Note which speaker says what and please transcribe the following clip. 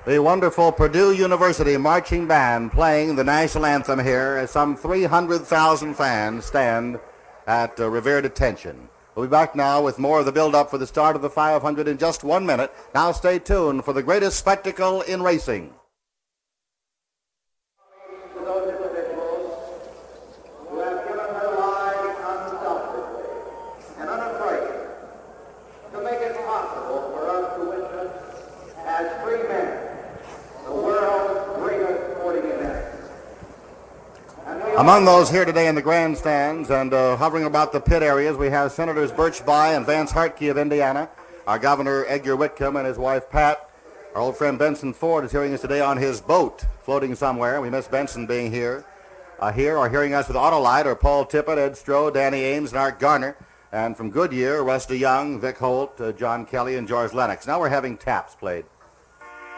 Speaker 1: The wonderful Purdue University Marching Band playing the national anthem here as some 300,000 fans stand at revered attention. We'll be back now with more of the build-up for the start of the 500 in just 1 minute. Now stay tuned for the greatest spectacle in racing.
Speaker 2: To those individuals who have given their lives unselfishly and unafraid to make it possible for us to witness as free men the world's greatest sporting event.
Speaker 1: Among those here today in the grandstands and hovering about the pit areas, we have Senators Birch Bayh and Vance Hartke of Indiana, our Governor Edgar Whitcomb and his wife Pat. Our old friend Benson Ford is hearing us today on his boat floating somewhere. We miss Benson being here. Here or hearing us with Autolite are Paul Tippett, Ed Stroh, Danny Ames, and Art Garner. And from Goodyear, Rusty Young, Vic Holt, John Kelly, and George Lennox. Now we're having taps played.